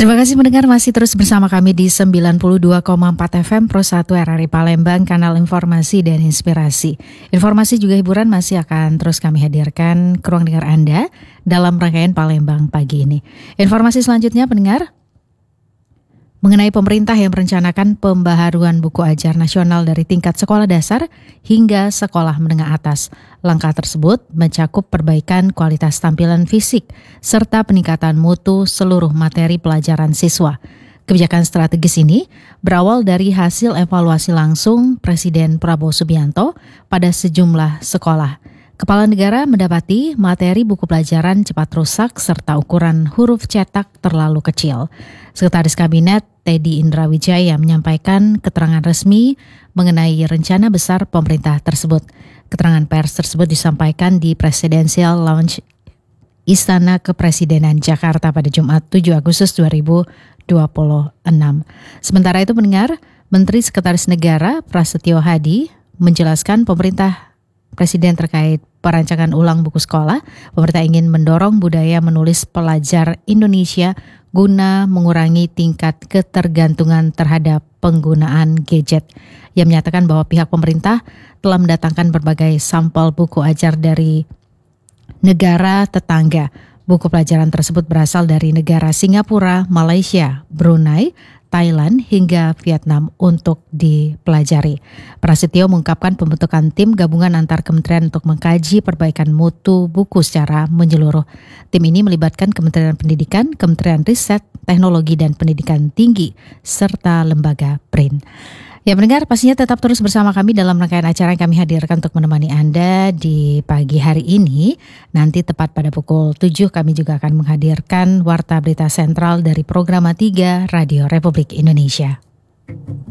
Terima kasih mendengar, masih terus bersama kami di 92,4 FM Pro 1 RRI Palembang, kanal informasi dan inspirasi. Informasi juga hiburan masih akan terus kami hadirkan ke ruang dengar Anda dalam rangkaian Palembang pagi ini. Informasi selanjutnya pendengar, mengenai pemerintah yang merencanakan pembaharuan buku ajar nasional dari tingkat sekolah dasar hingga sekolah menengah atas. Langkah tersebut mencakup perbaikan kualitas tampilan fisik serta peningkatan mutu seluruh materi pelajaran siswa. Kebijakan strategis ini berawal dari hasil evaluasi langsung Presiden Prabowo Subianto pada sejumlah sekolah. Kepala negara mendapati materi buku pelajaran cepat rusak serta ukuran huruf cetak terlalu kecil. Sekretaris Kabinet Teddy Indrawijaya menyampaikan keterangan resmi mengenai rencana besar pemerintah tersebut. Keterangan pers tersebut disampaikan di Presidential Lounge Istana Kepresidenan Jakarta pada Jumat 7 Agustus 2026. Sementara itu pendengar, Menteri Sekretaris Negara Prasetyo Hadi menjelaskan pemerintah Presiden terkait perancangan ulang buku sekolah. Pemerintah ingin mendorong budaya menulis pelajar Indonesia guna mengurangi tingkat ketergantungan terhadap penggunaan gadget. Ia menyatakan bahwa pihak pemerintah telah mendatangkan berbagai sampel buku ajar dari negara tetangga. Buku pelajaran tersebut berasal dari negara Singapura, Malaysia, Brunei, Thailand hingga Vietnam untuk dipelajari. Prasetyo mengungkapkan pembentukan tim gabungan antar kementerian untuk mengkaji perbaikan mutu buku secara menyeluruh. Tim ini melibatkan Kementerian Pendidikan, Kementerian Riset, Teknologi dan Pendidikan Tinggi, serta lembaga BRIN. Ya pendengar, pastinya tetap terus bersama kami dalam rangkaian acara yang kami hadirkan untuk menemani Anda di pagi hari ini. Nanti tepat pada pukul 7 kami juga akan menghadirkan Warta Berita Sentral dari Programa 3 Radio Republik Indonesia.